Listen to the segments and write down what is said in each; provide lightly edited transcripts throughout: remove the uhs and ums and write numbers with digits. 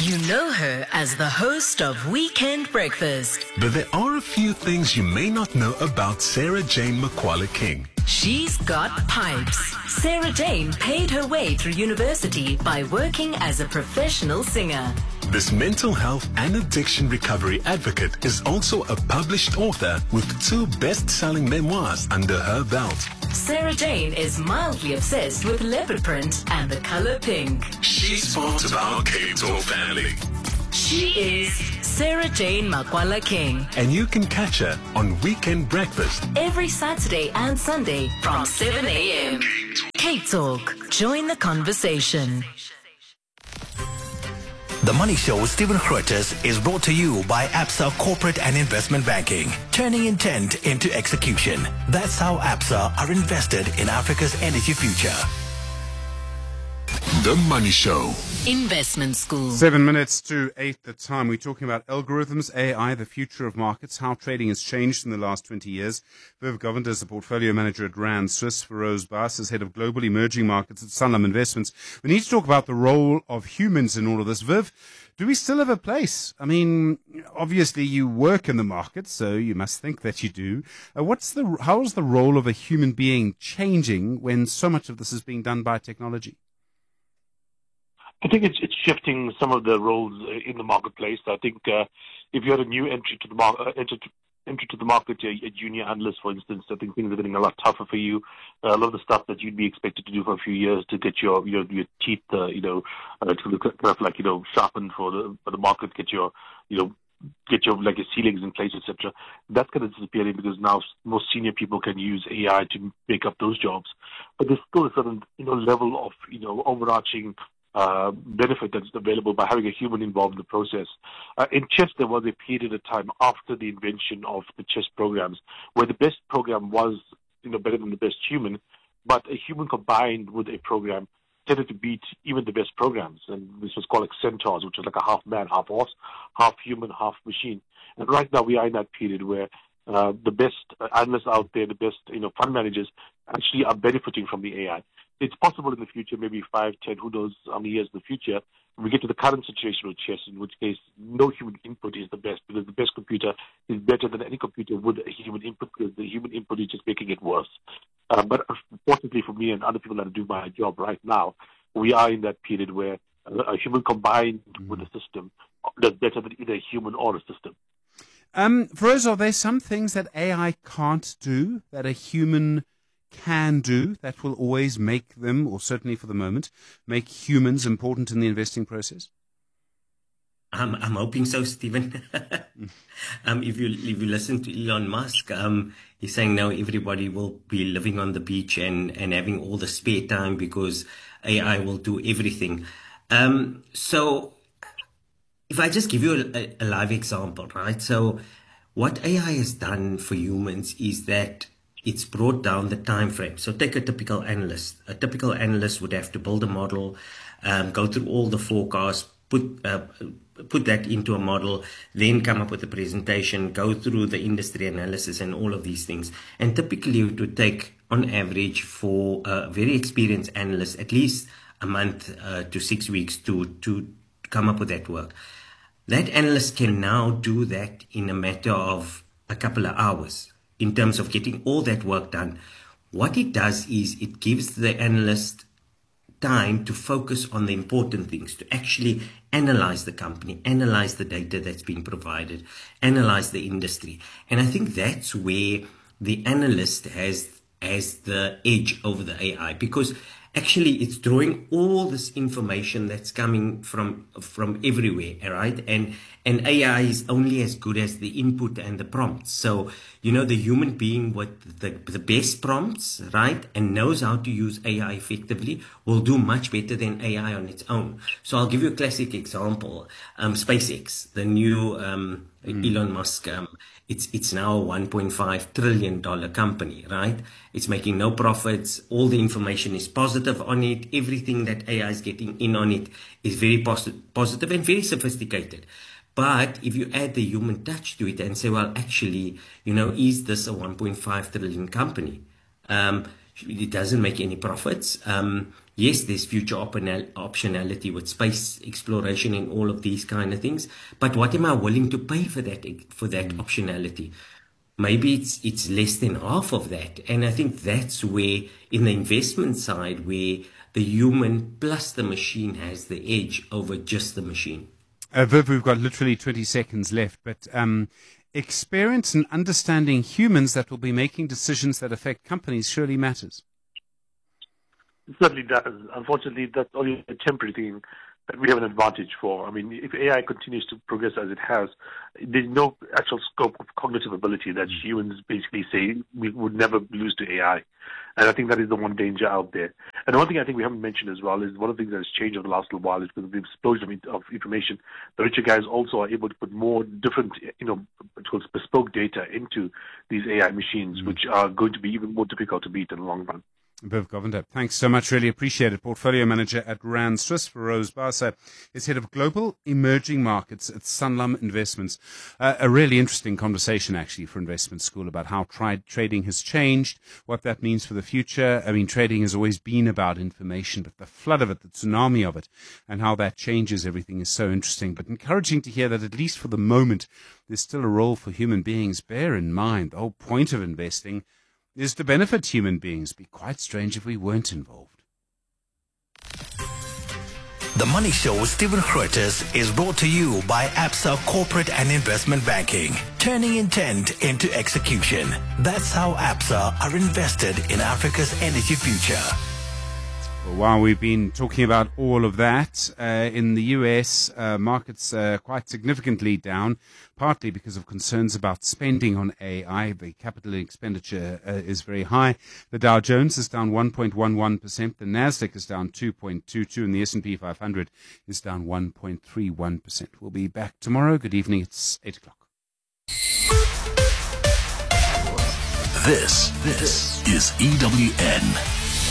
You know her as the host of Weekend Breakfast. But there are a few things you may not know about Sarah Jane Makwala King. She's got pipes. Sarah Jane paid her way through university by working as a professional singer. This mental health and addiction recovery advocate is also a published author with 2 best-selling memoirs under her belt. Sarah Jane is mildly obsessed with leopard print and the color pink. She's part of our Cape Talk family. She is Sarah Jane Makwala King. And you can catch her on Weekend Breakfast Every Saturday and Sunday from 7 a.m. Cape Talk. Join the conversation. The Money Show with Stephen Grootes is brought to you by Absa Corporate and Investment Banking, turning intent into execution. That's how Absa are invested in Africa's energy future. The Money Show. Investment School. 7 minutes to 8 the time. We're talking about algorithms, AI, the future of markets, how trading has changed in the last 20 years. Viv Govender is the portfolio manager at Rand Swiss. Feroz Baas is head of global emerging markets at Sanlam Investments. We need to talk about the role of humans in all of this. Viv, do we still have a place? I mean, obviously you work in the market, so you must think that you do. How is the role of a human being changing when so much of this is being done by technology? I think it's shifting some of the roles in the marketplace. I think if you had a new entry to the market, a junior analyst, for instance, I think things are getting a lot tougher for you. A lot of the stuff that you'd be expected to do for a few years to get your teeth, to sharpened for the market, get your like your ceilings in place, etc. That's going to disappear because now more senior people can use AI to make up those jobs. But there's still a certain level of overarching benefit that's available by having a human involved in the process. In chess, there was a period of time after the invention of the chess programs where the best program was better than the best human, but a human combined with a program tended to beat even the best programs. And this was called like centaurs, which was like a half man, half horse, half human, half machine. And right now we are in that period where the best analysts out there, the best fund managers actually are benefiting from the AI. It's possible in the future, maybe 5, 10, who knows how many years in the future, we get to the current situation with chess, in which case no human input is the best, because the best computer is better than any computer with a human input, because the human input is just making it worse. But unfortunately for me and other people that do my job right now, we are in that period where a human combined with the system does better than either a human or a system. Feroz, are there some things that AI can't do that a human can do that will always make them, or certainly for the moment, make humans important in the investing process? I'm hoping so, Stephen. If you listen to Elon Musk, he's saying now everybody will be living on the beach and having all the spare time because AI will do everything. So if I just give you a live example, right? So what AI has done for humans is that it's brought down the time frame. So take a typical analyst. A typical analyst would have to build a model, go through all the forecasts, put that into a model, then come up with a presentation, go through the industry analysis and all of these things. And typically it would take, on average, for a very experienced analyst, at least a month to 6 weeks to come up with that work. That analyst can now do that in a matter of a couple of hours. In terms of getting all that work done, what it does is it gives the analyst time to focus on the important things, to actually analyze the company, analyze the data that's been provided, analyze the industry. And I think that's where the analyst has the edge over the AI, because actually it's drawing all this information that's coming from everywhere, right? And AI is only as good as the input and the prompts. So, the human being with the best prompts, right, and knows how to use AI effectively will do much better than AI on its own. So I'll give you a classic example. SpaceX, the new Elon Musk, it's now a $1.5 trillion company, right? It's making no profits. All the information is positive on it. Everything that AI is getting in on it is very positive and very sophisticated. But if you add the human touch to it and say, well, actually, is this a 1.5 trillion company? It doesn't make any profits. yes, there's future optionality with space exploration and all of these kind of things. But what am I willing to pay for that optionality? Maybe it's less than half of that. And I think that's where, in the investment side, where the human plus the machine has the edge over just the machine. Viv, we've got literally 20 seconds left, but experience and understanding humans that will be making decisions that affect companies surely matters. It certainly does. Unfortunately, that's only a temporary thing that we have an advantage for. I mean, if AI continues to progress as it has, there's no actual scope of cognitive ability that humans basically say we would never lose to AI. And I think that is the one danger out there. And one thing I think we haven't mentioned as well is one of the things that has changed over the last little while is because of the explosion of information. The richer guys also are able to put more different, bespoke data into these AI machines, which are going to be even more difficult to beat in the long run. Viv Govender, thanks so much. Really appreciate it. Portfolio manager at Rand Swiss. Feroz Basa is head of global emerging markets at Sanlam Investments. A really interesting conversation, actually, for Investment School about how trading has changed, what that means for the future. I mean, trading has always been about information, but the flood of it, the tsunami of it, and how that changes everything is so interesting. But encouraging to hear that, at least for the moment, there's still a role for human beings. Bear in mind, the whole point of investing is to benefit human beings. It'd be quite strange if we weren't involved. The Money Show with Stephen Grootes is brought to you by Absa Corporate and Investment Banking. Turning intent into execution. That's how Absa are invested in Africa's energy future. Well, while we've been talking about all of that, in the US, markets quite significantly down, partly because of concerns about spending on AI. The capital expenditure is very high. The Dow Jones is down 1.11%. The Nasdaq is down 2.22%, and the S&P 500 is down 1.31%. We'll be back tomorrow. Good evening. It's 8 o'clock. This is EWN.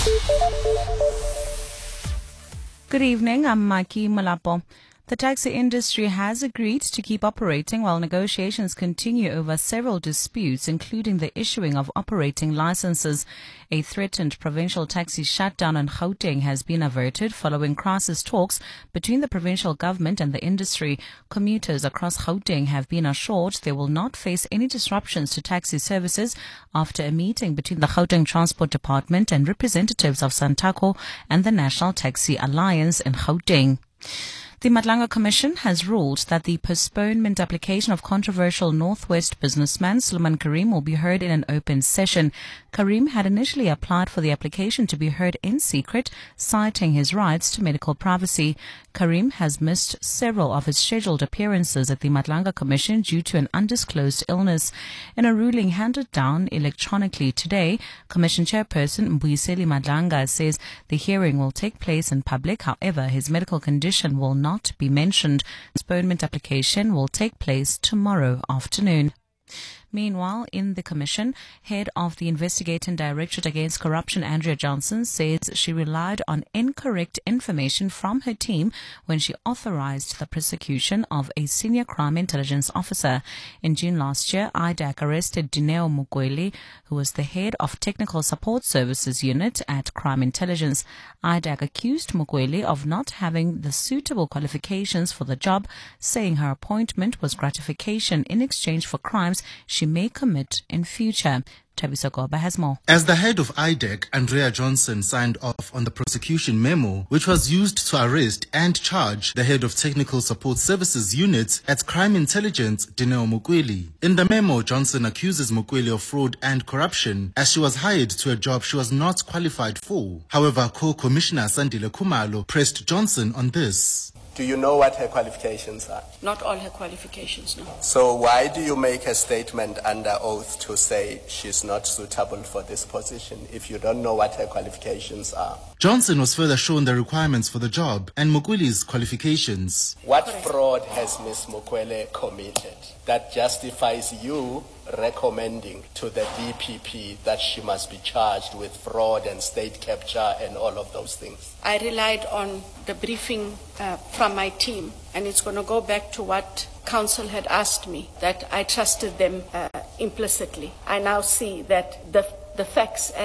Good evening, I'm Maki Malapo. The taxi industry has agreed to keep operating while negotiations continue over several disputes, including the issuing of operating licenses. A threatened provincial taxi shutdown in Gauteng has been averted following crisis talks between the provincial government and the industry. Commuters across Gauteng have been assured they will not face any disruptions to taxi services after a meeting between the Gauteng Transport Department and representatives of Santaco and the National Taxi Alliance in Gauteng. The Madlanga Commission has ruled that the postponement application of controversial Northwest businessman Suleiman Karim will be heard in an open session. Karim had initially applied for the application to be heard in secret, citing his rights to medical privacy. Karim has missed several of his scheduled appearances at the Madlanga Commission due to an undisclosed illness. In a ruling handed down electronically today, Commission Chairperson Mbuyiseli Madlanga says the hearing will take place in public. However, his medical condition will not be mentioned. The postponement application will take place tomorrow afternoon. Meanwhile, in the Commission, head of the Investigating Directorate Against Corruption, Andrea Johnson, says she relied on incorrect information from her team when she authorized the prosecution of a senior crime intelligence officer. In June last year, IDAC arrested Dineo Mukweli, who was the head of Technical Support Services Unit at Crime Intelligence. IDAC accused Mukweli of not having the suitable qualifications for the job, saying her appointment was gratification in exchange for crimes she may commit in future. Thabiso Goba has more. As the head of IDAC, Andrea Johnson signed off on the prosecution memo, which was used to arrest and charge the head of Technical Support Services Unit at Crime Intelligence, Dineo Mukweli. In the memo, Johnson accuses Mukweli of fraud and corruption as she was hired to a job she was not qualified for. However, Co-Commissioner Sandile Khumalo pressed Johnson on this. Do you know what her qualifications are? Not all her qualifications, no. So why do you make a statement under oath to say she's not suitable for this position if you don't know what her qualifications are? Johnson was further shown the requirements for the job and Mukweli's qualifications. What fraud has Ms. Mukweli committed that justifies you recommending to the DPP that she must be charged with fraud and state capture and all of those things? I relied on the briefing from my team, and it's going to go back to what council had asked me, that I trusted them implicitly. I now see that the facts as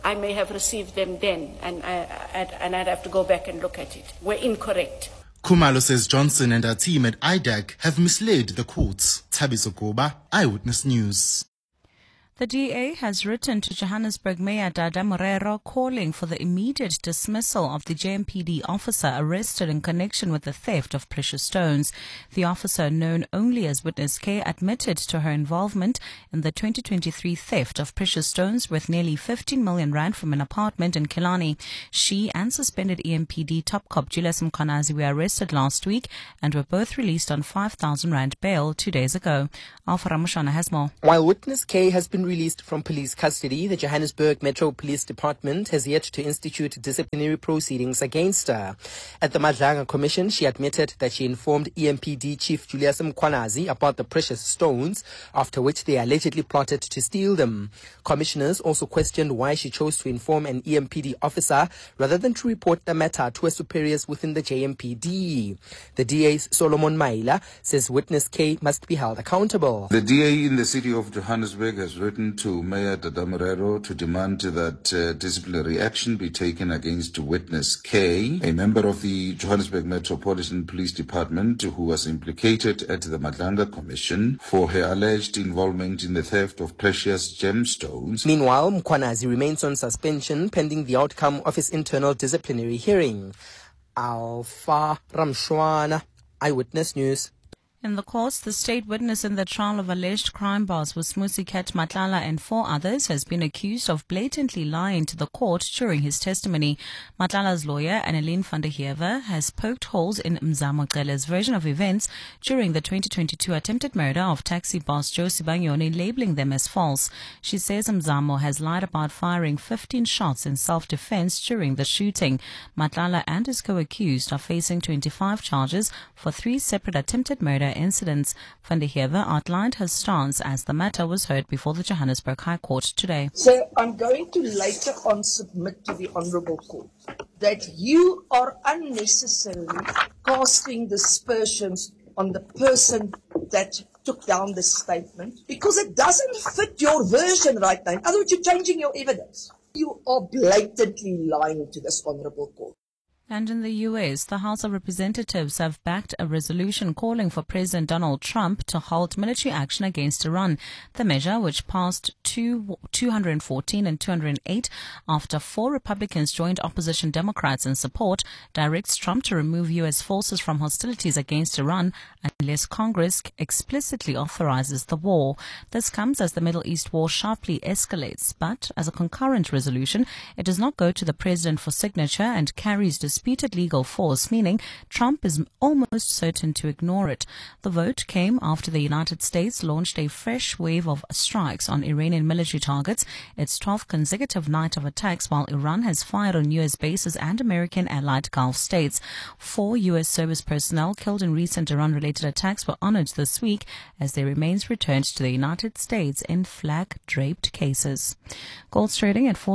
I may have received them then, and I'd have to go back and look at it, were incorrect. Khumalo says Johnson and her team at IDAC have misled the courts. Thabiso Goba, Eyewitness News. The DA has written to Johannesburg Mayor Dada Morero calling for the immediate dismissal of the JMPD officer arrested in connection with the theft of precious stones. The officer, known only as Witness K, admitted to her involvement in the 2023 theft of precious stones worth nearly 15 million rand from an apartment in Killarney. She and suspended EMPD top cop Julius Mkhwanazi were arrested last week and were both released on 5,000 rand bail 2 days ago. Alpha Ramushana has more. While Witness K has been released from police custody, the Johannesburg Metro Police Department has yet to institute disciplinary proceedings against her. At the Madlanga Commission, she admitted that she informed EMPD Chief Julius Mkhwanazi about the precious stones, after which they allegedly plotted to steal them. Commissioners also questioned why she chose to inform an EMPD officer rather than to report the matter to her superiors within the JMPD. The DA's Solomon Maila says Witness K must be held accountable. The DA in the city of Johannesburg has written to Mayor Dada Morero to demand that disciplinary action be taken against Witness K, a member of the Johannesburg Metropolitan Police Department who was implicated at the Madlanga Commission for her alleged involvement in the theft of precious gemstones. Meanwhile, Mkhwanazi remains on suspension pending the outcome of his internal disciplinary hearing. Alpha Ramshwana, Eyewitness News. In the courts, the state witness in the trial of alleged crime boss Musmusi Ket Matlala and 4 others has been accused of blatantly lying to the court during his testimony. Matlala's lawyer, Annelien van der Heever, has poked holes in Mzamo Cele's version of events during the 2022 attempted murder of taxi boss Josie Banyoni, labeling them as false. She says Mzamo has lied about firing 15 shots in self-defense during the shooting. Matlala and his co-accused are facing 25 charges for 3 separate attempted murder incidents. Van der Heever outlined her stance as the matter was heard before the Johannesburg High Court today. So I'm going to later on submit to the Honourable Court that you are unnecessarily casting dispersions on the person that took down the statement because it doesn't fit your version right now. In other words, you're changing your evidence. You are blatantly lying to this Honourable Court. And in the U.S., the House of Representatives have backed a resolution calling for President Donald Trump to halt military action against Iran. The measure, which passed 214 and 208 after 4 Republicans joined opposition Democrats in support, directs Trump to remove U.S. forces from hostilities against Iran unless Congress explicitly authorizes the war. This comes as the Middle East war sharply escalates, but as a concurrent resolution, it does not go to the president for signature and carries disputed legal force, meaning Trump is almost certain to ignore it. The vote came after the United States launched a fresh wave of strikes on Iranian military targets, its 12th consecutive night of attacks, while Iran has fired on U.S. bases and American allied Gulf states. 4 U.S. service personnel killed in recent Iran-related attacks were honored this week as their remains returned to the United States in flag-draped cases. Gold's trading at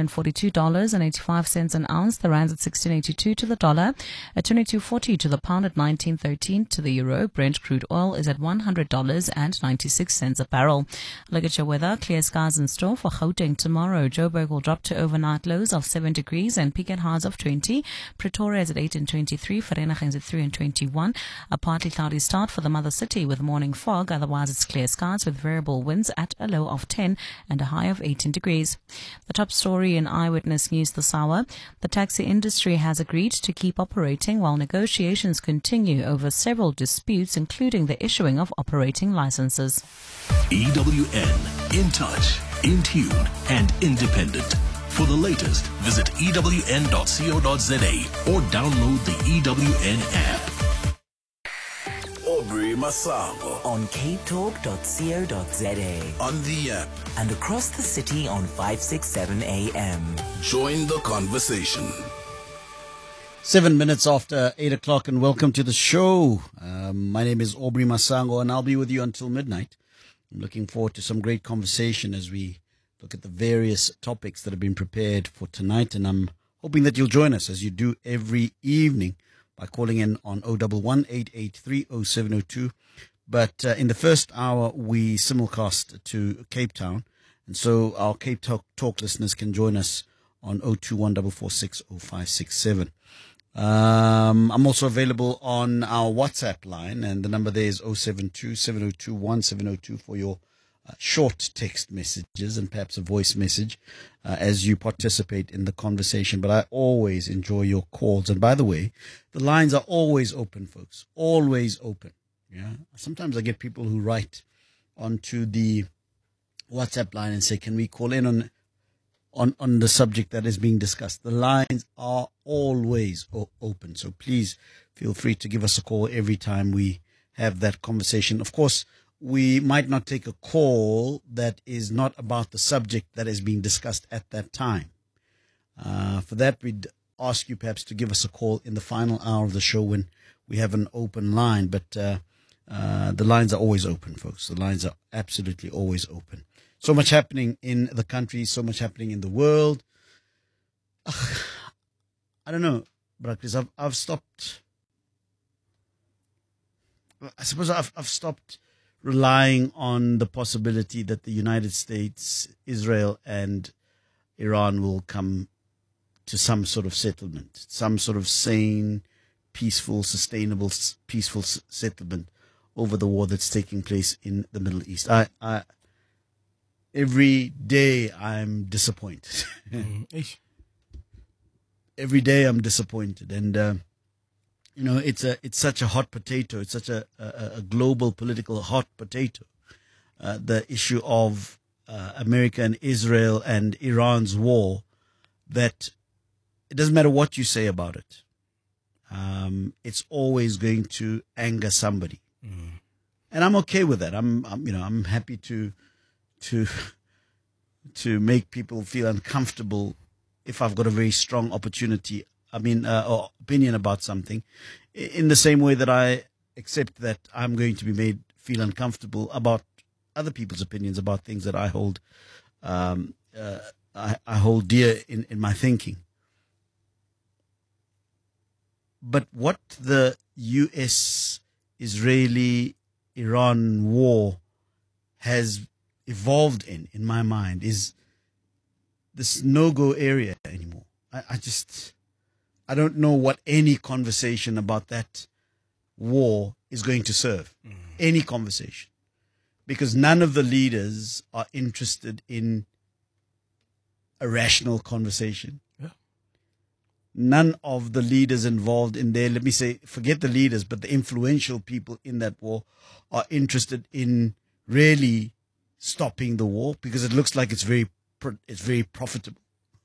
$4,042.85 an ounce. The rand's at 16.82 to the dollar, at 22.40 to the pound, at 19.13 to the euro. Brent crude oil is at $100.96 a barrel. Look at your weather. Clear skies in store for Gauteng tomorrow. Joburg will drop to overnight lows of 7 degrees and peak at highs of 20. Pretoria is at 8 and 23. Vereeniging is at 3 and 21. A partly cloudy start for the mother city with morning fog. Otherwise, it's clear skies with variable winds at a low of 10 and a high of 18 degrees. The top story in Eyewitness News this hour. The taxi industry has agreed to keep operating while negotiations continue over several disputes, including the issuing of operating licenses. EWN, in touch, in tune, and independent. For the latest, visit ewn.co.za or download the EWN app. Aubrey Masango on capetalk.co.za, on the app, and across the city on 567 AM. Join the conversation. 7 minutes after 8 o'clock, and welcome to the show. My name is Aubrey Masango, and I'll be with you until midnight. I'm looking forward to some great conversation as we look at the various topics that have been prepared for tonight, and I'm hoping that you'll join us as you do every evening by calling in on 011-883-0702. But in the first hour, we simulcast to Cape Town, And so our Cape Talk listeners can join us on 021-446-0567. I'm also available on our WhatsApp line, and the number there is 072-7021-702 for your short text messages and perhaps a voice message as you participate in the conversation. But I always enjoy your calls. And by the way, the lines are always open, folks. Always open. Yeah. Sometimes I get people who write onto the WhatsApp line and say, can we call in on the subject that is being discussed? The lines are always open. So please feel free to give us a call every time we have that conversation. Of course, we might not take a call that is not about the subject that is being discussed at that time. For that, we'd ask you perhaps to give us a call in the final hour of the show when we have an open line. But the lines are always open, folks. The lines are absolutely always open. So much happening in the country, so much happening in the world. I don't know, Brakris, I've stopped. I suppose I've stopped relying on the possibility that the United States, Israel, and Iran will come to some sort of settlement, some sort of sane, peaceful, sustainable, peaceful settlement over the war that's taking place in the Middle East. Every day I'm disappointed. Every day I'm disappointed. And, it's such a hot potato. It's such a global political hot potato. The issue of America and Israel and Iran's war, that it doesn't matter what you say about it. It's always going to anger somebody. And I'm okay with that. I'm happy to make people feel uncomfortable if I've got a very strong opinion about something, in the same way that I accept that I'm going to be made feel uncomfortable about other people's opinions about things that I hold I hold dear in my thinking. But what the US-Israeli-Iran war has evolved in my mind, is this no-go area anymore. I don't know what any conversation about that war is going to serve. Any conversation. Because none of the leaders are interested in a rational conversation. Yeah. None of the leaders involved in there, let me say, forget the leaders, but the influential people in that war are interested in really stopping the war, because it looks like it's very profitable.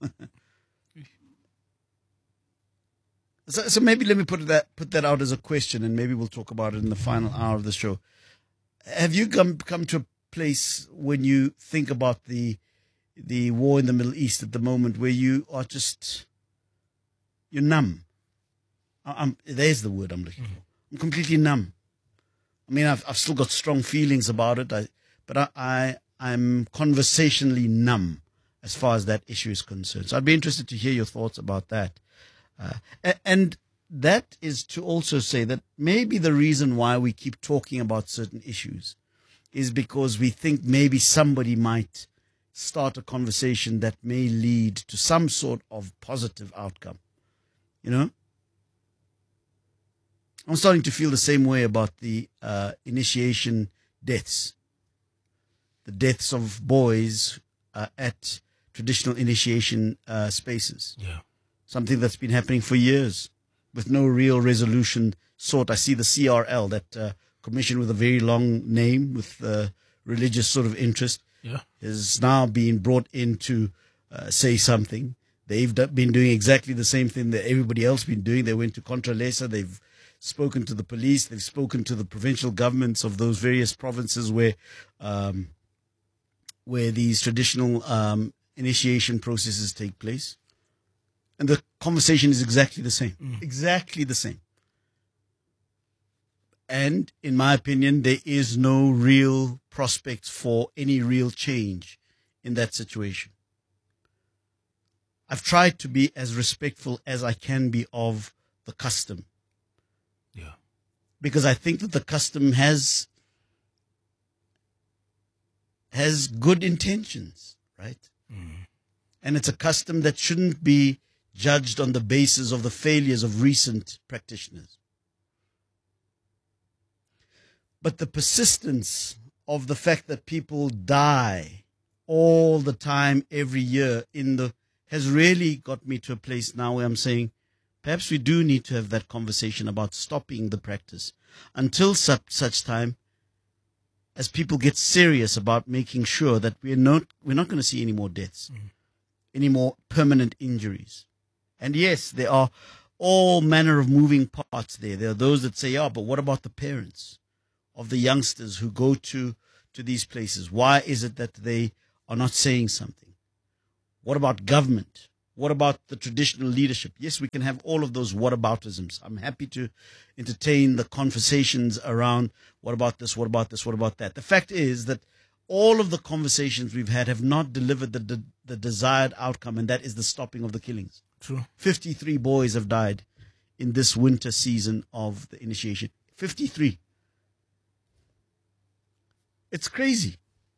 So maybe let me put that out as a question, and maybe we'll talk about it in the final hour of the show. Have you come to a place when you think about the war in the Middle East at the moment where you are you're numb? There's the word I'm looking for. I'm completely numb. I mean, I've still got strong feelings about it, but I'm conversationally numb as far as that issue is concerned. So I'd be interested to hear your thoughts about that. And that is to also say that maybe the reason why we keep talking about certain issues is because we think maybe somebody might start a conversation that may lead to some sort of positive outcome. You know? I'm starting to feel the same way about the initiation deaths. The deaths of boys at traditional initiation spaces. Yeah. Something that's been happening for years with no real resolution sought. I see the CRL, that commission with a very long name with religious sort of interest, is now being brought in to say something. They've been doing exactly the same thing that everybody else been doing. They went to Contralesa. They've spoken to the police. They've spoken to the provincial governments of those various provinces where these traditional initiation processes take place. And the conversation is exactly the same. Exactly the same. And in my opinion, there is no real prospect for any real change in that situation. I've tried to be as respectful as I can be of the custom. Yeah. Because I think that the custom has good intentions. right? And it's a custom that shouldn't be judged on the basis of the failures of recent practitioners. But the persistence of the fact that people die all the time, every year, has really got me to a place now where I'm saying, perhaps we do need to have that conversation about stopping the practice until such time as people get serious about making sure that we're not going to see any more deaths, any more permanent injuries. And yes, there are all manner of moving parts there. There are those that say, but what about the parents of the youngsters who go to these places? Why is it that they are not saying something? What about government? What about the traditional leadership? Yes, we can have all of those whataboutisms. I'm happy to entertain the conversations around what about this, what about this, what about that. The fact is that all of the conversations we've had have not delivered the desired outcome, and that is the stopping of the killings. True. 53 boys have died in this winter season of the initiation. 53. It's crazy.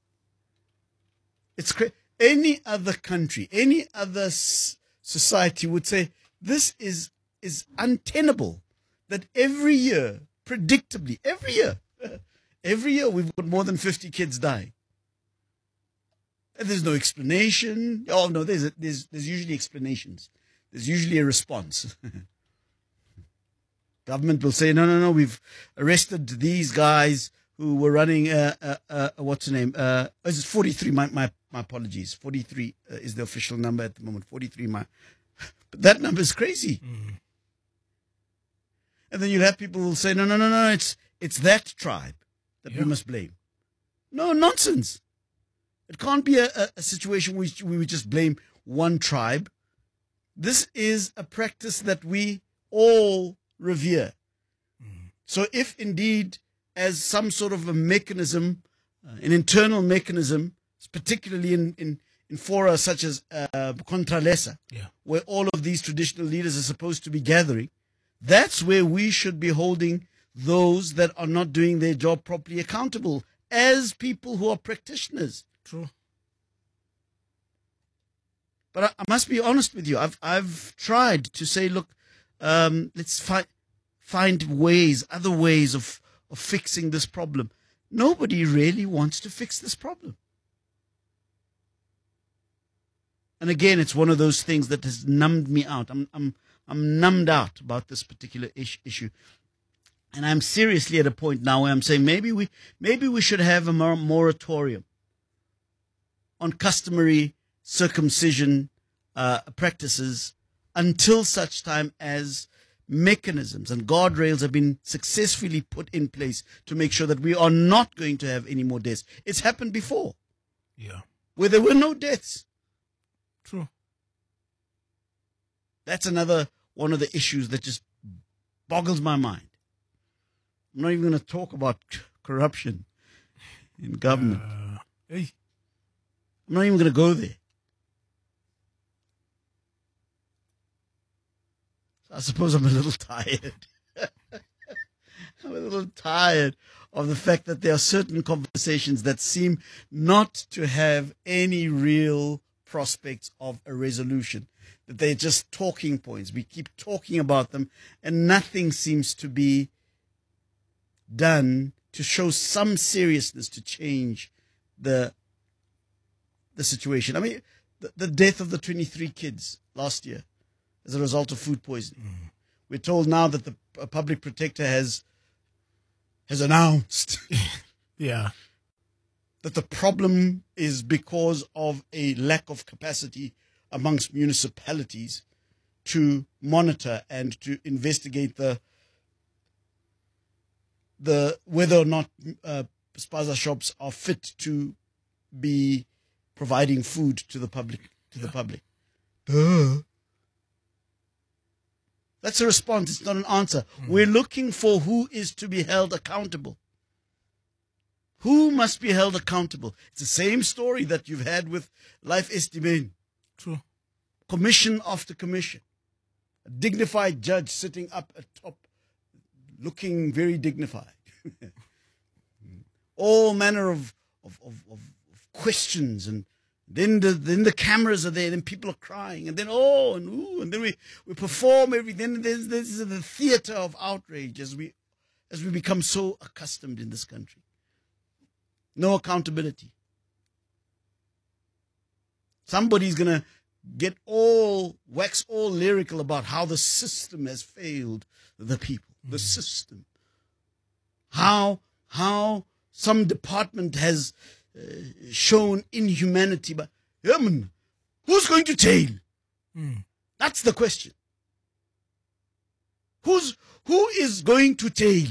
It's crazy. Any other country, any other society would say this is untenable. That every year, predictably, every year we've got more than 50 kids dying. And there's no explanation. Oh no, there's usually explanations. There's usually a response. Government will say, no, we've arrested these guys who were running, what's the name? Is it 43? My apologies. 43 is the official number at the moment. 43. But that number is crazy. And then you'll have people who will say, no, it's that tribe that we must blame. No, nonsense. It can't be a situation where we would just blame one tribe. This is a practice that we all revere. So if indeed, as some sort of a mechanism, an internal mechanism, particularly in fora such as Contralesa, where all of these traditional leaders are supposed to be gathering, that's where we should be holding those that are not doing their job properly accountable as people who are practitioners. True. But I must be honest with you. I've tried to say, look, let's find ways, other ways of fixing this problem. Nobody really wants to fix this problem. And again, it's one of those things that has numbed me out. I'm numbed out about this particular issue. And I'm seriously at a point now where I'm saying maybe we should have a moratorium on customary circumcision practices until such time as mechanisms and guardrails have been successfully put in place to make sure that we are not going to have any more deaths. It's happened before. Yeah. Where there were no deaths. True. That's another one of the issues that just boggles my mind. I'm not even going to talk about corruption in government. Hey. I'm not even going to go there. I suppose I'm a little tired. I'm a little tired of the fact that there are certain conversations that seem not to have any real prospects of a resolution, that they're just talking points. We keep talking about them and nothing seems to be done to show some seriousness to change the situation. I mean, the death of the 23 kids last year as a result of food poisoning. We're told now that the public protector has announced that the problem is because of a lack of capacity amongst municipalities to monitor and to investigate the whether or not spaza shops are fit to be providing food to the public. Duh. That's a response. It's not an answer. We're looking for who is to be held accountable. Who must be held accountable? It's the same story that you've had with Life Estimate. True. Commission after commission. A dignified judge sitting up at top, looking very dignified. All manner of questions and Then the cameras are there, then people are crying, and then and then we perform everything. Then there's the theater of outrage as we become so accustomed in this country. No accountability. Somebody's gonna wax all lyrical about how the system has failed the people. The system. How some department has shown inhumanity, but who's going to jail? That's the question. Who is going to jail?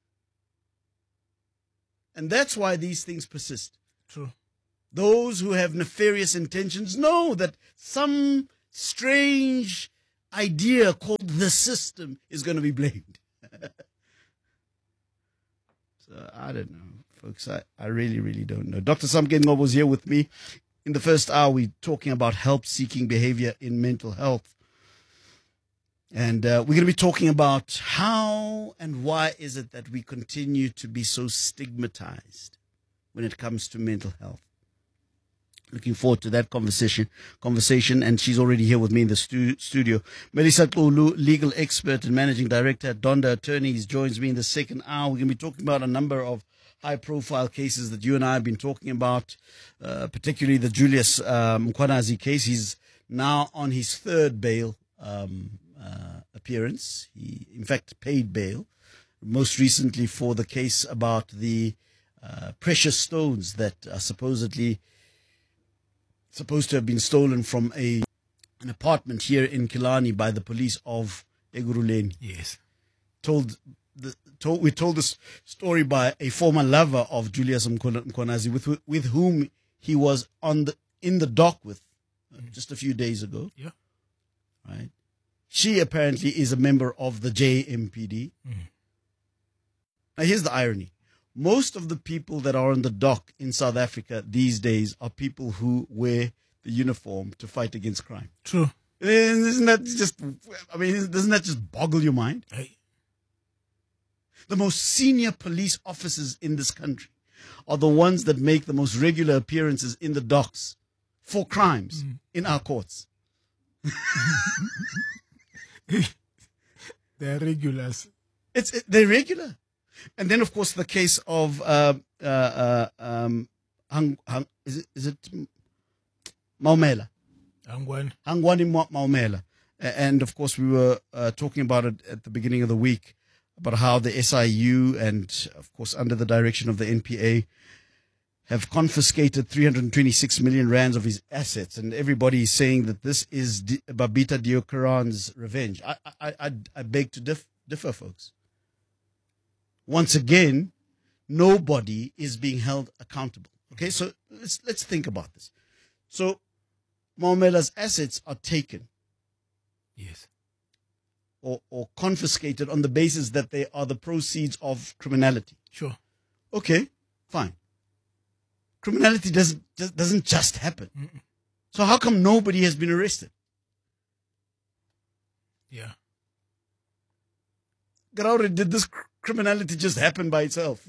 And that's why these things persist. True. Those who have nefarious intentions know that some strange idea called the system is going to be blamed. So I don't know, folks. I really, really don't know. Dr. Samken Ngobo was here with me. In the first hour, we're talking about help-seeking behavior in mental health. And we're going to be talking about how and why is it that we continue to be so stigmatized when it comes to mental health. Looking forward to that conversation, and she's already here with me in the studio. Melissa Xulu, legal expert and managing director at Donda Attorneys, joins me in the second hour. We're going to be talking about a number of high-profile cases that you and I have been talking about, particularly the Julius Mkhwanazi case. He's now on his third bail appearance. He, in fact, paid bail, most recently for the case about the precious stones that are supposed to have been stolen from an apartment here in Killarney by the police of Ekurhuleni. Yes. We're told this story by a former lover of Julius Mkhwanazi, with whom he was in the dock with just a few days ago. Yeah. Right. She apparently is a member of the JMPD. Now here's the irony. Most of the people that are on the dock in South Africa these days are people who wear the uniform to fight against crime. True. Doesn't that just boggle your mind? Hey. The most senior police officers in this country are the ones that make the most regular appearances in the docks for crimes in our courts. They're regulars. They're regular. And then, of course, the case of is it Maumela? Hangwani Maumela. And, of course, we were talking about it at the beginning of the week, about how the SIU and, of course, under the direction of the NPA, have confiscated 326 million rands of his assets. And everybody is saying that this is Babita Deokaran's revenge. I beg to differ, folks. Once again, nobody is being held accountable. Okay, so let's think about this. So, Maumela's assets are taken. Yes. Or confiscated on the basis that they are the proceeds of criminality. Sure. Okay, fine. Criminality doesn't just happen. So how come nobody has been arrested? Yeah. Graure, did this criminality just happen by itself?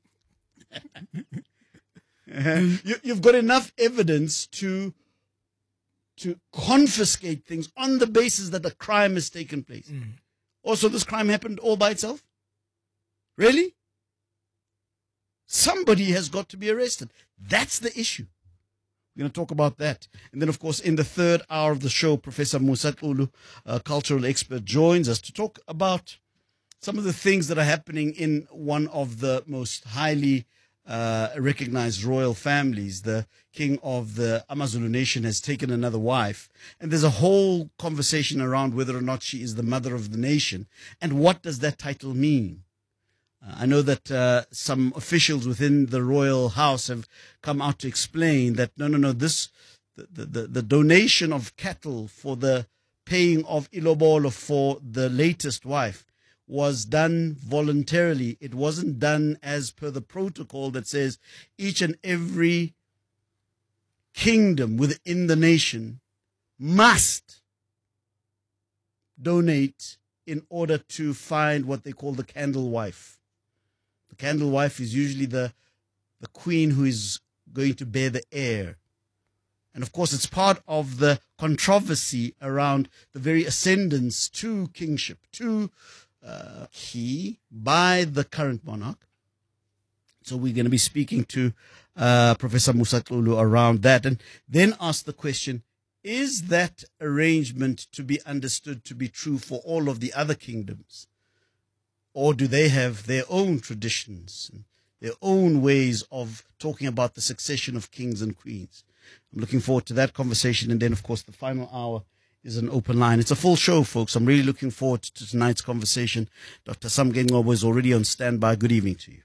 You've got enough evidence to confiscate things on the basis that a crime has taken place. Also, this crime happened all by itself? Really? Somebody has got to be arrested. That's the issue. We're going to talk about that. And then, of course, in the third hour of the show, Professor Musa Xulu, a cultural expert, joins us to talk about some of the things that are happening in one of the most highly recognized royal families. The king of the AmaZulu nation has taken another wife. And there's a whole conversation around whether or not she is the mother of the nation. And what does that title mean? I know that some officials within the royal house have come out to explain that no, the donation of cattle for the paying of ilobolo for the latest wife was done voluntarily. It wasn't done as per the protocol that says each and every kingdom within the nation must donate in order to find what they call the candle wife. The candle wife is usually the queen who is going to bear the heir. And of course, it's part of the controversy around the very ascendance to kingship, to key by the current monarch. So we're going to be speaking to Professor Musa Xulu around that, and then ask the question, is that arrangement to be understood to be true for all of the other kingdoms? Or do they have their own traditions, and their own ways of talking about the succession of kings and queens? I'm looking forward to that conversation. And then, of course, the final hour is an open line. It's a full show, folks. I'm really looking forward to tonight's conversation. Dr. Samke Ngcobo is already on standby. Good evening to you.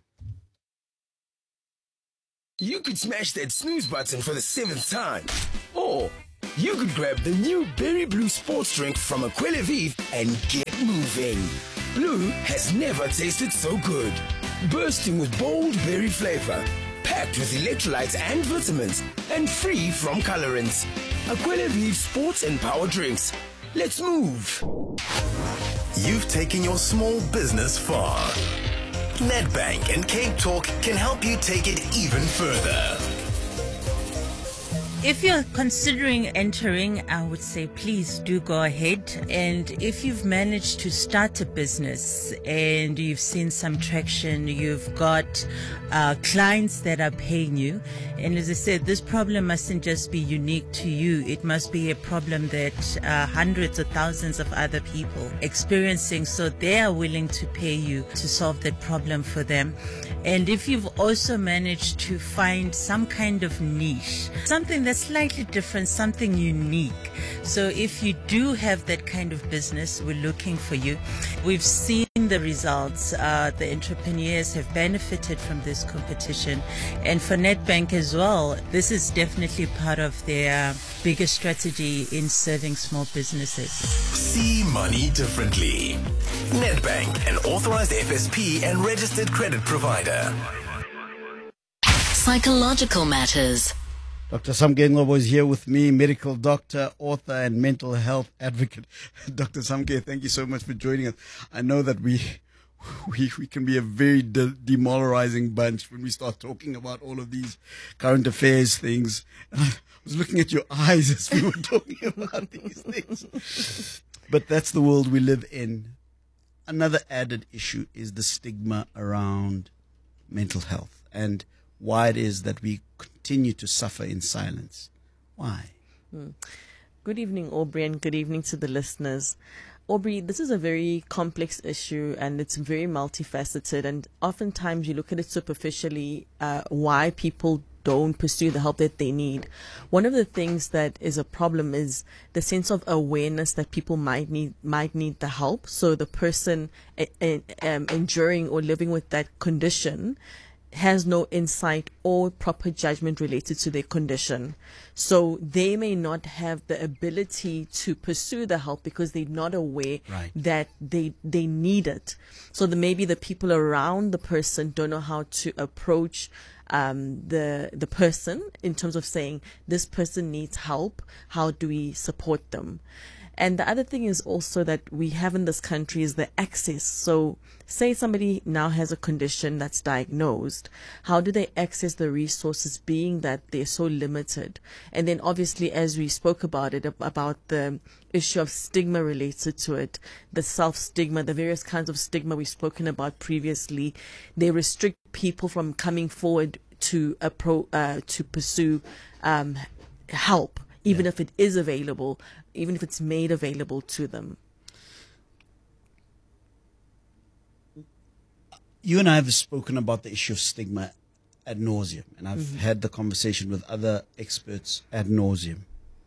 You could smash that snooze button for the 7th time. Or you could grab the new Berry Blue sports drink from Aquila Vive and get moving. Blue has never tasted so good. Bursting with bold berry flavor, packed with electrolytes and vitamins, and free from colorants. Aquila Vive sports and power drinks. Let's move. You've taken your small business far. Nedbank and Cape Talk can help you take it even further. If you're considering entering, I would say please do go ahead. And if you've managed to start a business and you've seen some traction, you've got clients that are paying you. And as I said, this problem mustn't just be unique to you. It must be a problem that hundreds of thousands of other people experiencing. So they are willing to pay you to solve that problem for them. And if you've also managed to find some kind of niche, something that's slightly different, something unique. So if you do have that kind of business, we're looking for you. We've seen the results. The entrepreneurs have benefited from this competition. And for Nedbank as well, this is definitely part of their bigger strategy in serving small businesses. See money differently. Nedbank, an authorized FSP and registered credit provider. Psychological matters. Dr. Samke Ngcobo is here with me, medical doctor, author, and mental health advocate. Dr. Samke, thank you so much for joining us. I know that we can be a very demoralizing bunch when we start talking about all of these current affairs things. And I was looking at your eyes as we were talking about these things. But that's the world we live in. Another added issue is the stigma around mental health and why it is that we continue to suffer in silence. Why? Good evening, Aubrey, and good evening to the listeners. Aubrey, this is a very complex issue and it's very multifaceted, and oftentimes you look at it superficially, why people don't pursue the help that they need. One of the things that is a problem is the sense of awareness that people might need the help. So the person enduring or living with that condition has no insight or proper judgment related to their condition. So they may not have the ability to pursue the help because they're not aware that they need it. So maybe the people around the person don't know how to approach the person in terms of saying, this person needs help. How do we support them? And the other thing is also that we have in this country is the access. So say somebody now has a condition that's diagnosed. How do they access the resources being that they're so limited? And then obviously, as we spoke about it, about the issue of stigma related to it, the self-stigma, the various kinds of stigma we've spoken about previously, they restrict people from coming forward to pursue help, even if it is available, even if it's made available to them. You and I have spoken about the issue of stigma ad nauseum, and I've had the conversation with other experts ad nauseum.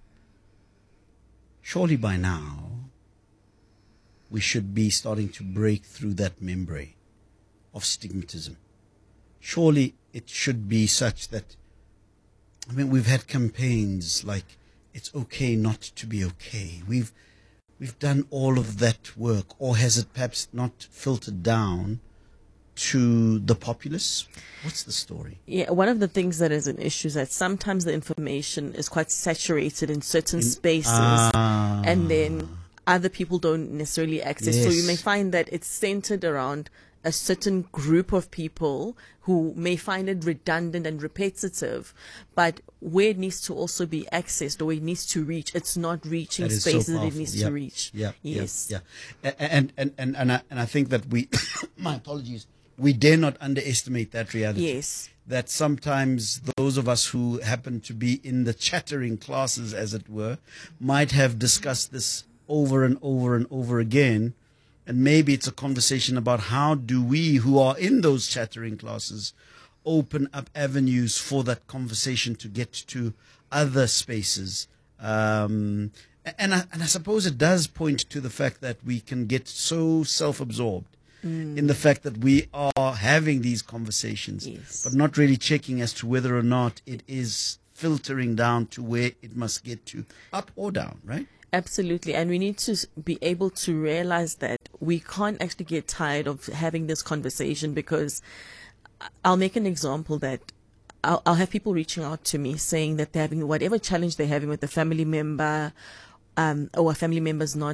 Surely by now, we should be starting to break through that membrane of stigmatism. Surely it should be such that, I mean, we've had campaigns like, it's okay not to be okay. We've done all of that work, or has it perhaps not filtered down to the populace? What's the story? Yeah, one of the things that is an issue is that sometimes the information is quite saturated in certain spaces, and then other people don't necessarily access. Yes. So you may find that it's centered around a certain group of people who may find it redundant and repetitive, but where it needs to also be accessed or where it needs to reach, it's not reaching spaces that it needs to reach. Yeah. Yes. Yeah. And I think that we, my apologies, we dare not underestimate that reality. Yes. That sometimes those of us who happen to be in the chattering classes, as it were, might have discussed this over and over and over again. And maybe it's a conversation about how do we who are in those chattering classes open up avenues for that conversation to get to other spaces. And I suppose it does point to the fact that we can get so self-absorbed in the fact that we are having these conversations, but not really checking as to whether or not it is filtering down to where it must get to, up or down, right? Absolutely. And we need to be able to realize that we can't actually get tired of having this conversation, because I'll make an example that I'll have people reaching out to me saying that they're having whatever challenge they're having with a family member, or a family member's not,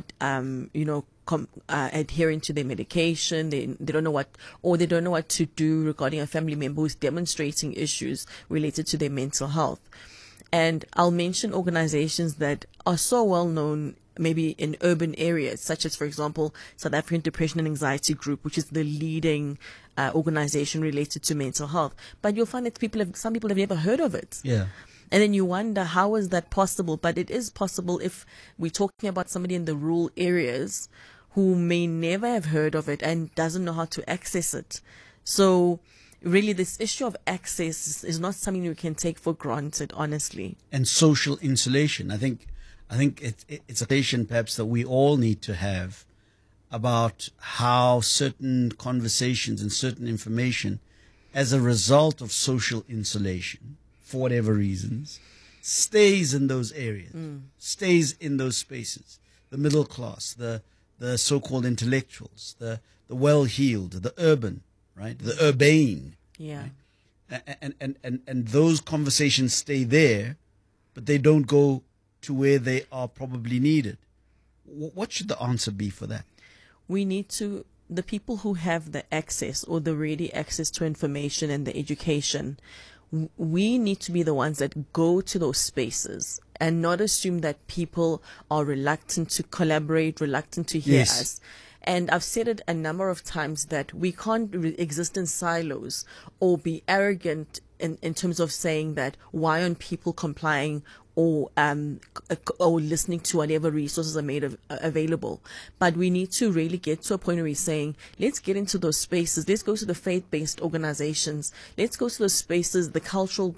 adhering to their medication. They don't know what to do regarding a family member who's demonstrating issues related to their mental health. And I'll mention organizations that are so well known maybe in urban areas, such as, for example, South African Depression and Anxiety Group, which is the leading organization related to mental health. But you'll find that some people have never heard of it. Yeah. And then you wonder, how is that possible? But it is possible if we're talking about somebody in the rural areas who may never have heard of it and doesn't know how to access it. So really, this issue of access is not something we can take for granted, honestly. And social insulation. I think it's a conversation perhaps that we all need to have about how certain conversations and certain information, as a result of social insulation, for whatever reasons, stays in those areas, stays in those spaces. The middle class, the so-called intellectuals, the well-heeled, the urban, right? The urbane. Yeah. Right? And those conversations stay there, but they don't go to where they are probably needed. What should the answer be for that? We need to, the people who have the access or the ready access to information and the education, we need to be the ones that go to those spaces and not assume that people are reluctant to collaborate, reluctant to hear us. And I've said it a number of times that we can't exist in silos or be arrogant in terms of saying that why aren't people complying or listening to whatever resources are made available. But we need to really get to a point where we're saying, let's get into those spaces. Let's go to the faith-based organizations. Let's go to those spaces, the cultural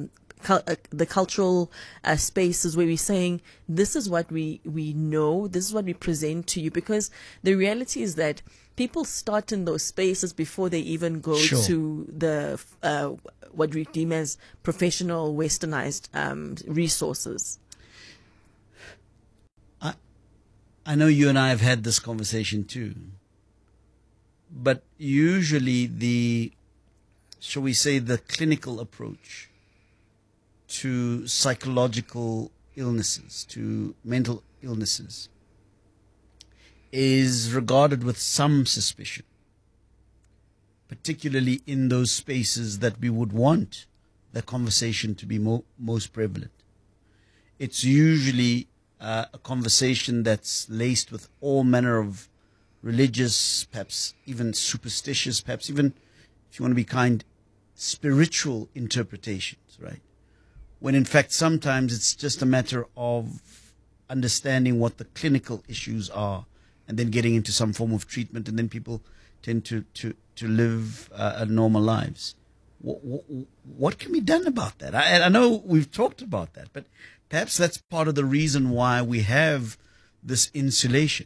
spaces where we're saying, this is what we know, this is what we present to you, because the reality is that people start in those spaces before they even go to the what we deem as professional westernized resources. I know you and I have had this conversation too, but usually shall we say, the clinical approach to psychological illnesses, to mental illnesses, is regarded with some suspicion, particularly in those spaces that we would want the conversation to be most prevalent. It's usually a conversation that's laced with all manner of religious, perhaps even superstitious, perhaps even, if you want to be kind, spiritual interpretations, right? When in fact sometimes it's just a matter of understanding what the clinical issues are and then getting into some form of treatment, and then people tend to live normal lives. What can be done about that? I know we've talked about that, but perhaps that's part of the reason why we have this insulation,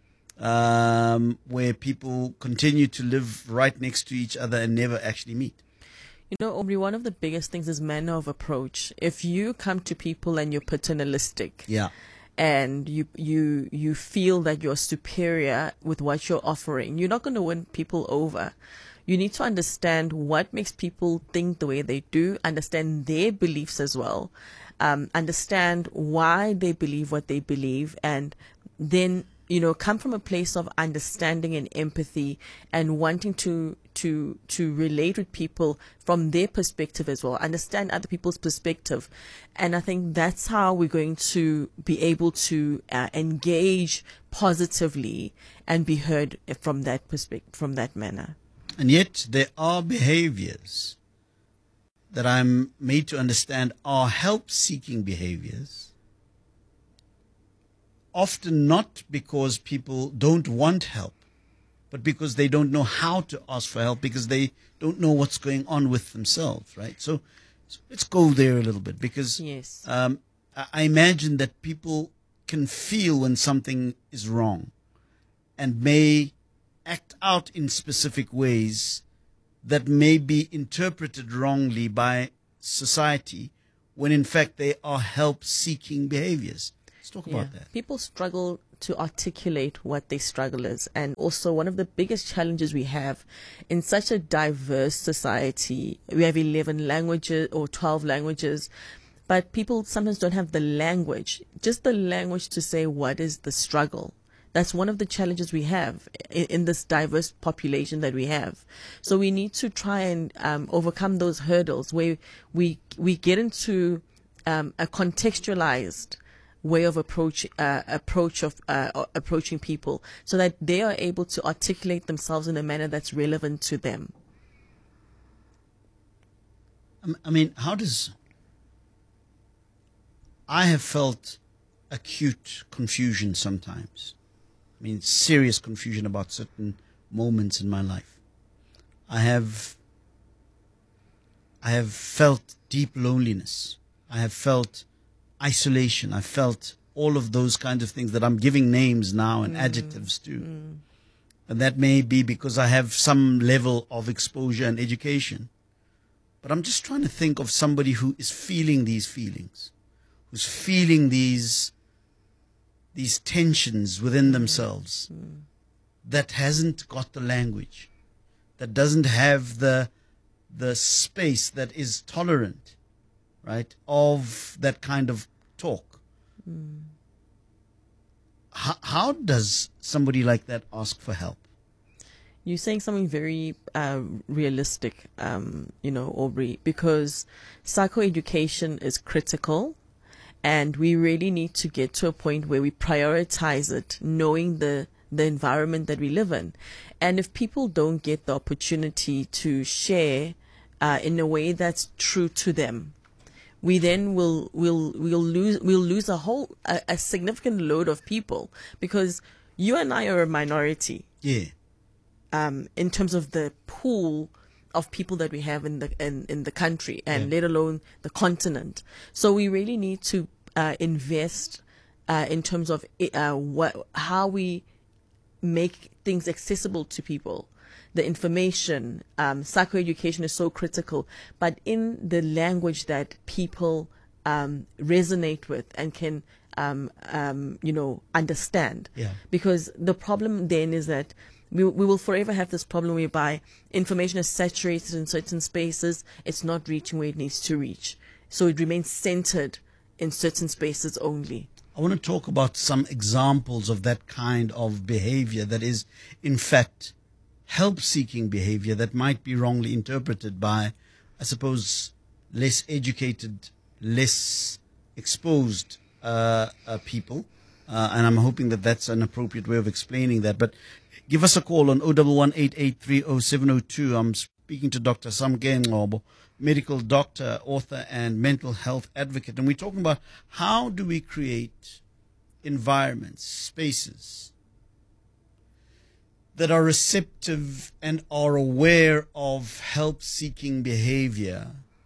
where people continue to live right next to each other and never actually meet. You know, Aubrey, one of the biggest things is manner of approach. If you come to people and you're paternalistic, and you feel that you're superior with what you're offering, you're not going to win people over. You need to understand what makes people think the way they do, understand their beliefs as well, understand why they believe what they believe, and then come from a place of understanding and empathy and wanting to relate with people from their perspective as well, understand other people's perspective. And I think that's how we're going to be able to engage positively and be heard from that perspective, from that manner. And yet there are behaviors that I'm made to understand are help-seeking behaviors, often not because people don't want help, but because they don't know how to ask for help, because they don't know what's going on with themselves, right? So let's go there a little bit, because yes. I imagine that people can feel when something is wrong and may act out in specific ways that may be interpreted wrongly by society when in fact they are help-seeking behaviors. Let's talk about that. People struggle to articulate what their struggle is. And also one of the biggest challenges we have in such a diverse society, we have 11 languages or 12 languages, but people sometimes don't have the language, just the language to say what is the struggle. That's one of the challenges we have in this diverse population that we have. So we need to try and overcome those hurdles where we get into a contextualized way of approaching people, so that they are able to articulate themselves in a manner that's relevant to them. I mean, I have felt acute confusion sometimes. I mean, serious confusion about certain moments in my life. I have felt deep loneliness. I have felt isolation. I felt all of those kinds of things that I'm giving names now and adjectives to. And that may be because I have some level of exposure and education. But I'm just trying to think of somebody who is feeling these feelings, who's feeling these tensions within themselves, that hasn't got the language, that doesn't have the space that is tolerant, right, of that kind of talk. How does somebody like that ask for help? You're saying something very realistic, Aubrey, because psychoeducation is critical, and we really need to get to a point where we prioritize it, knowing the environment that we live in. And if people don't get the opportunity to share in a way that's true to them, we then will lose a significant load of people, because you and I are a minority. Yeah. In terms of the pool of people that we have in the country, and let alone the continent. So we really need to invest in terms of how we make things accessible to people. The information, psychoeducation is so critical, but in the language that people resonate with and can understand. Yeah. Because the problem then is that we will forever have this problem whereby information is saturated in certain spaces. It's not reaching where it needs to reach. So it remains centered in certain spaces only. I want to talk about some examples of that kind of behavior that is, in fact, help-seeking behavior that might be wrongly interpreted by, I suppose, less educated, less exposed people. And I'm hoping that that's an appropriate way of explaining that. But give us a call on 011-883-0702. I'm speaking to Dr. Samke Ngcobo, medical doctor, author, and mental health advocate. And we're talking about how do we create environments, spaces that are receptive and are aware of help-seeking behavior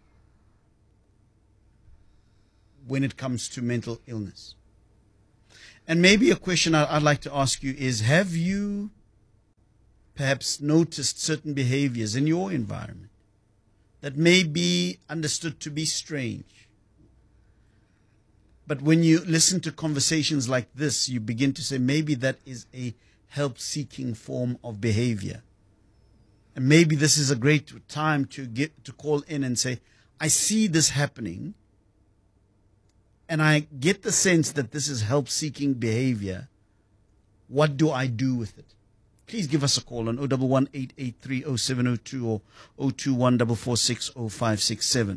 when it comes to mental illness. And maybe a question I'd like to ask you is, have you perhaps noticed certain behaviors in your environment that may be understood to be strange? But when you listen to conversations like this, you begin to say maybe that is a help-seeking form of behavior. And maybe this is a great time to call in and say, I see this happening, and I get the sense that this is help-seeking behavior. What do I do with it? Please give us a call on 011-883-0702 or 021-446-0567.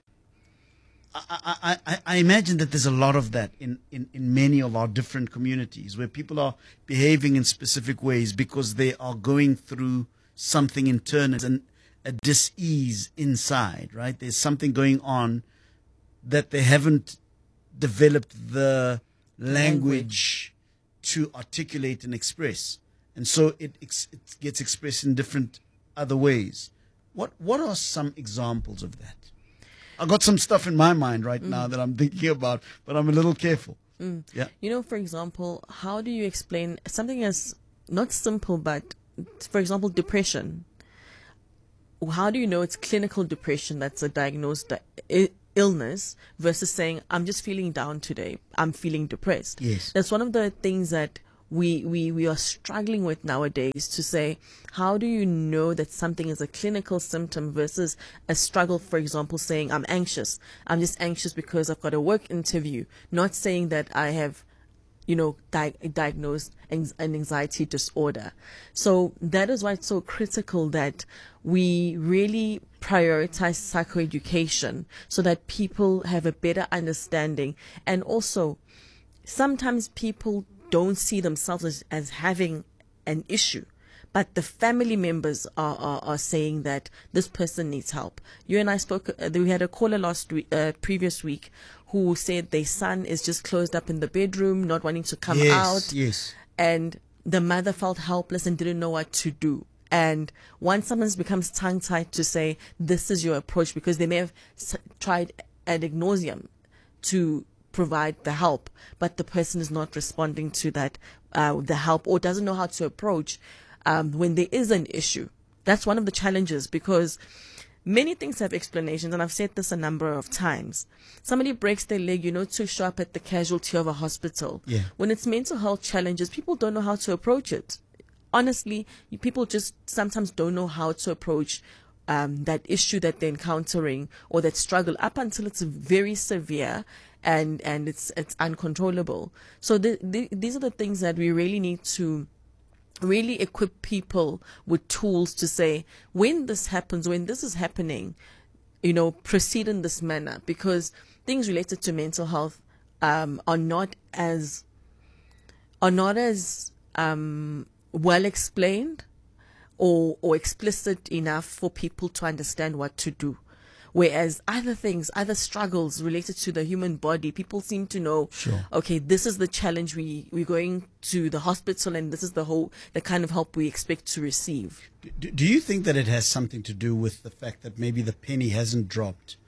I imagine that there's a lot of that in many of our different communities where people are behaving in specific ways because they are going through something internal and a dis-ease inside, right? There's something going on that they haven't developed the language to articulate and express. And so it gets expressed in different other ways. What are some examples of that? I've got some stuff in my mind right now that I'm thinking about, but I'm a little careful. Yeah. You know, for example, how do you explain something as not simple, but for example, depression? How do you know it's clinical depression that's a diagnosed illness versus saying, I'm just feeling down today, I'm feeling depressed? Yes. That's one of the things that we are struggling with nowadays, to say, how do you know that something is a clinical symptom versus a struggle? For example, saying I'm anxious. I'm just anxious because I've got a work interview, not saying that I have, diagnosed an anxiety disorder. So that is why it's so critical that we really prioritize psychoeducation so that people have a better understanding. And also, sometimes people don't see themselves as having an issue, but the family members are saying that this person needs help. You and I spoke, we had a caller previous week who said their son is just closed up in the bedroom, not wanting to come out. Yes. And the mother felt helpless and didn't know what to do. And once someone becomes tongue-tied to say, this is your approach, because they may have tried ad nauseum to provide the help, but the person is not responding to that, the help, or doesn't know how to approach when there is an issue. That's one of the challenges, because many things have explanations, and I've said this a number of times. Somebody breaks their leg, to show up at the casualty of a hospital. Yeah. When it's mental health challenges, people don't know how to approach it. Honestly, people just sometimes don't know how to approach that issue that they're encountering, or that struggle, up until it's very severe and it's uncontrollable. So these are the things that we really need to really equip people with tools to say, when this happens, when this is happening, proceed in this manner, because things related to mental health are not as well explained or explicit enough for people to understand what to do. Whereas other struggles related to the human body, people seem to know, okay, this is the challenge, we're going to the hospital, and this is the kind of help we expect to receive. Do you think that it has something to do with the fact that maybe the penny hasn't dropped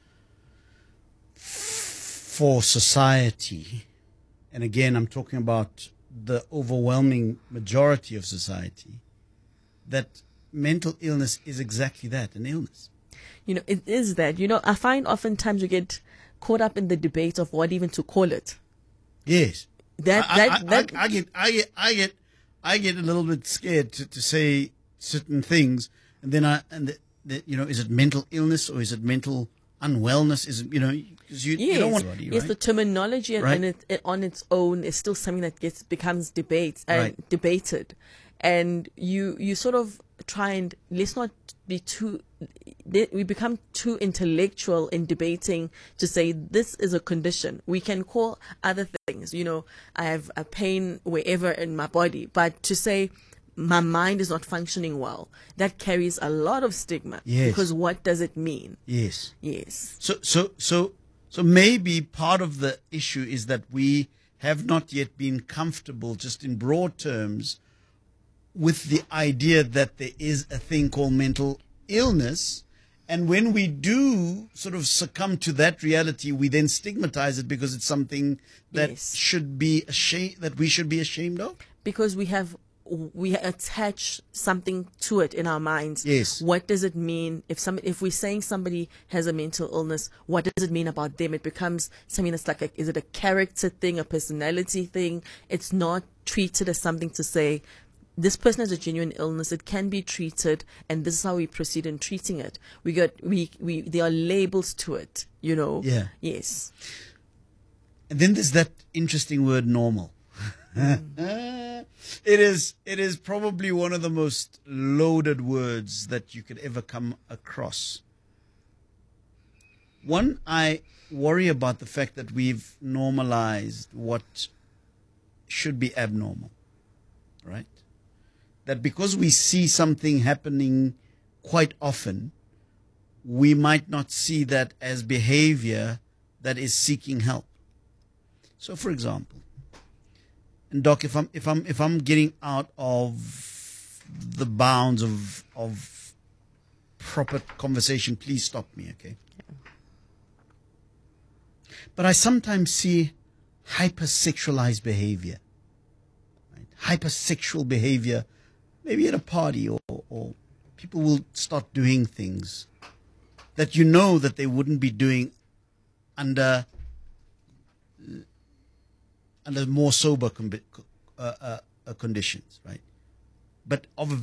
for society? And again, I'm talking about the overwhelming majority of society, that mental illness is exactly that, an illness. It is that. I find oftentimes you get caught up in the debate of what even to call it. Yes. I get a little bit scared to say certain things, and then is it mental illness or is it mental unwellness? Is it, because you don't want to, yes, right? The terminology on its own is still something that becomes debated, and you sort of try and let's not be too. We become too intellectual in debating to say this is a condition. We can call other things, I have a pain wherever in my body, but to say my mind is not functioning well, that carries a lot of stigma. Yes. Because what does it mean? Yes. Yes. So maybe part of the issue is that we have not yet been comfortable, just in broad terms, with the idea that there is a thing called mental illness. And when we do sort of succumb to that reality, we then stigmatize it because it's something that should be that we should be ashamed of. Because we attach something to it in our minds. Yes. What does it mean if we're saying somebody has a mental illness? What does it mean about them? It becomes something that's like, is it a character thing, a personality thing? It's not treated as something to say, this person has a genuine illness. It can be treated, and this is how we proceed in treating it. There are labels to it, Yeah. Yes. And then there's that interesting word, normal. It is probably one of the most loaded words that you could ever come across. One, I worry about the fact that we've normalized what should be abnormal, right? That because we see something happening quite often, we might not see that as behavior that is seeking help. So, for example, and Doc, if I'm getting out of the bounds of proper conversation, please stop me, okay? But I sometimes see hypersexualized behavior, right? Hypersexual behavior, maybe at a party, or people will start doing things that you know that they wouldn't be doing under more sober conditions, right? But of a